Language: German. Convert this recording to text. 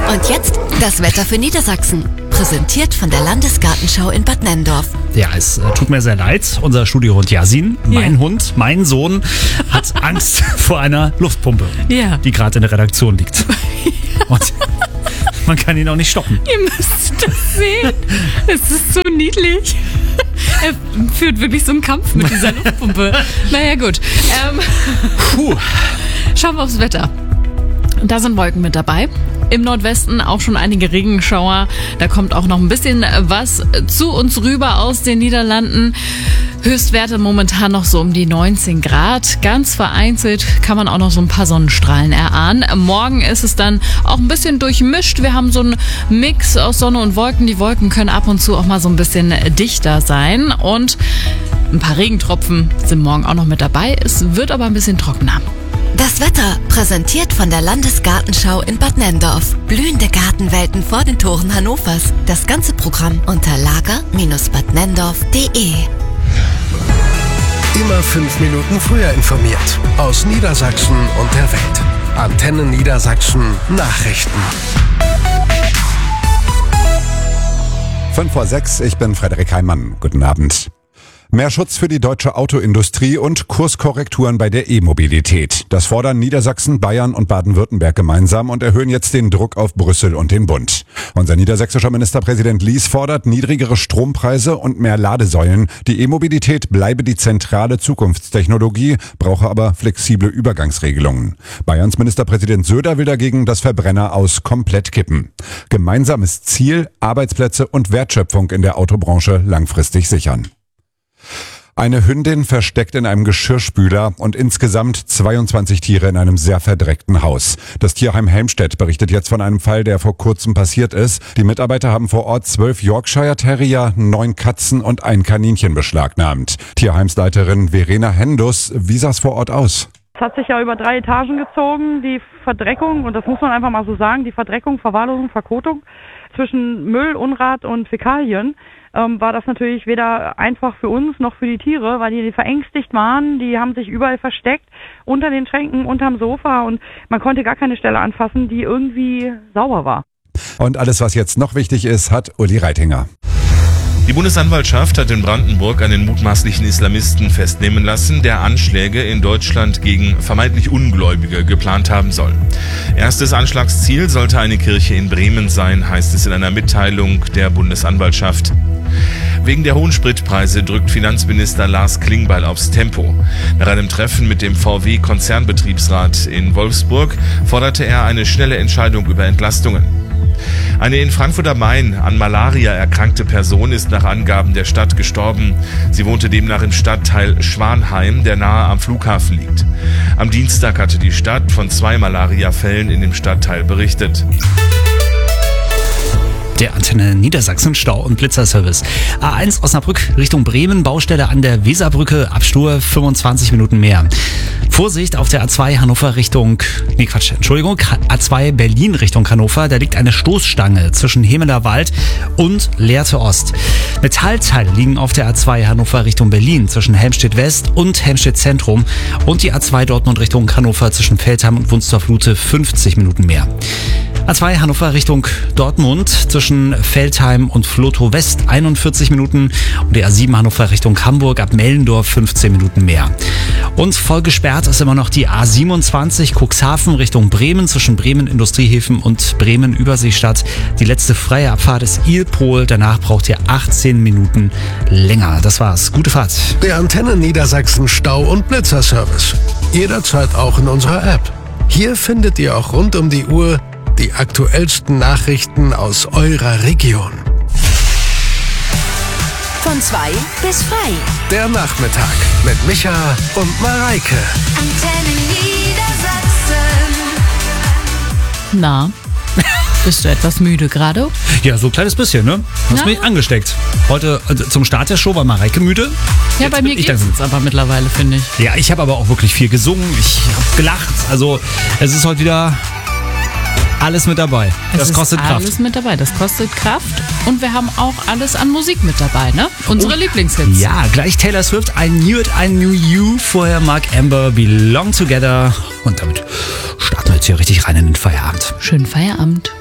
Und jetzt das Wetter für Niedersachsen. Präsentiert von der Landesgartenschau in Bad Nenndorf. Ja, es tut mir sehr leid. Unser Studiohund Yasin, mein Hund, mein Sohn, hat Angst vor einer Luftpumpe, die gerade in der Redaktion liegt. Und man kann ihn auch nicht stoppen. Ihr müsst das sehen. Es ist so niedlich. Er führt wirklich so einen Kampf mit dieser Luftpumpe. Naja, gut. Schauen wir aufs Wetter. Da sind Wolken mit dabei. Im Nordwesten auch schon einige Regenschauer. Da kommt auch noch ein bisschen was zu uns rüber aus den Niederlanden. Höchstwerte momentan noch so um die 19 Grad. Ganz vereinzelt kann man auch noch so ein paar Sonnenstrahlen erahnen. Morgen ist es dann auch ein bisschen durchmischt. Wir haben so einen Mix aus Sonne und Wolken. Die Wolken können ab und zu auch mal so ein bisschen dichter sein. Und ein paar Regentropfen sind morgen auch noch mit dabei. Es wird aber ein bisschen trockener. Das Wetter präsentiert von der Landesgartenschau in Bad Nenndorf. Blühende Gartenwelten vor den Toren Hannovers. Das ganze Programm unter lager-badnenndorf.de. Immer 5 Minuten früher informiert. Aus Niedersachsen und der Welt. Antenne Niedersachsen Nachrichten. 5:06, ich bin Frederik Heimann. Guten Abend. Mehr Schutz für die deutsche Autoindustrie und Kurskorrekturen bei der E-Mobilität. Das fordern Niedersachsen, Bayern und Baden-Württemberg gemeinsam und erhöhen jetzt den Druck auf Brüssel und den Bund. Unser niedersächsischer Ministerpräsident Lies fordert niedrigere Strompreise und mehr Ladesäulen. Die E-Mobilität bleibe die zentrale Zukunftstechnologie, brauche aber flexible Übergangsregelungen. Bayerns Ministerpräsident Söder will dagegen das Verbrenner aus komplett kippen. Gemeinsames Ziel, Arbeitsplätze und Wertschöpfung in der Autobranche langfristig sichern. Eine Hündin versteckt in einem Geschirrspüler und insgesamt 22 Tiere in einem sehr verdreckten Haus. Das Tierheim Helmstedt berichtet jetzt von einem Fall, der vor kurzem passiert ist. Die Mitarbeiter haben vor Ort 12 Yorkshire Terrier, 9 Katzen und ein Kaninchen beschlagnahmt. Tierheimsleiterin Verena Hendus, wie sah es vor Ort aus? Es hat sich ja über 3 Etagen gezogen, die Verdreckung, und das muss man einfach mal so sagen, die Verdreckung, Verwahrlosung, Verkotung zwischen Müll, Unrat und Fäkalien. War das natürlich weder einfach für uns noch für die Tiere, weil die verängstigt waren. Die haben sich überall versteckt, unter den Schränken, unterm Sofa, und man konnte gar keine Stelle anfassen, die irgendwie sauber war. Und alles, was jetzt noch wichtig ist, hat Uli Reitinger. Die Bundesanwaltschaft hat in Brandenburg einen mutmaßlichen Islamisten festnehmen lassen, der Anschläge in Deutschland gegen vermeintlich Ungläubige geplant haben soll. Erstes Anschlagsziel sollte eine Kirche in Bremen sein, heißt es in einer Mitteilung der Bundesanwaltschaft. Wegen der hohen Spritpreise drückt Finanzminister Lars Klingbeil aufs Tempo. Nach einem Treffen mit dem VW-Konzernbetriebsrat in Wolfsburg forderte er eine schnelle Entscheidung über Entlastungen. Eine in Frankfurt am Main an Malaria erkrankte Person ist nach Angaben der Stadt gestorben. Sie wohnte demnach im Stadtteil Schwanheim, der nahe am Flughafen liegt. Am Dienstag hatte die Stadt von 2 Malariafällen in dem Stadtteil berichtet. Der Antenne Niedersachsen Stau- und Blitzerservice. A1 Osnabrück Richtung Bremen, Baustelle an der Weserbrücke, Abstur 25 Minuten mehr. Vorsicht auf der A2 Hannover A2 Berlin Richtung Hannover, da liegt eine Stoßstange zwischen Hemeler Wald und Lehrte Ost. Metallteile liegen auf der A2 Hannover Richtung Berlin zwischen Helmstedt West und Helmstedt Zentrum und die A2 Dortmund Richtung Hannover zwischen Veltheim und Wunstorf-Lute 50 Minuten mehr. A2 Hannover Richtung Dortmund zwischen Veltheim und Flotow West 41 Minuten und die A7 Hannover Richtung Hamburg ab Mellendorf 15 Minuten mehr. Und voll gesperrt ist immer noch die A27 Cuxhaven Richtung Bremen zwischen Bremen Industriehäfen und Bremen Überseestadt. Die letzte freie Abfahrt ist Ilpol, danach braucht ihr 18 Minuten länger. Das war's. Gute Fahrt. Der Antenne Niedersachsen Stau- und Blitzerservice. Jederzeit auch in unserer App. Hier findet ihr auch rund um die Uhr die aktuellsten Nachrichten aus eurer Region. Von 2 bis frei. Der Nachmittag mit Micha und Mareike. Antenne Niedersachsen. Na, bist du etwas müde gerade? Ja, so ein kleines bisschen, ne? Hast mich angesteckt. Heute zum Start der Show war Mareike müde. Ja, jetzt bei mir geht's jetzt aber mittlerweile, finde ich. Ja, ich habe aber auch wirklich viel gesungen. Ich habe gelacht. Also es ist heute wieder alles mit dabei. Das kostet Kraft. Alles mit dabei. Das kostet Kraft. Und wir haben auch alles an Musik mit dabei, ne? Unsere Lieblingshits. Ja, gleich Taylor Swift, I Knew It, I Knew You. Vorher Mark Amber, Belong Together. Und damit starten wir jetzt hier richtig rein in den Feierabend. Schönen Feierabend.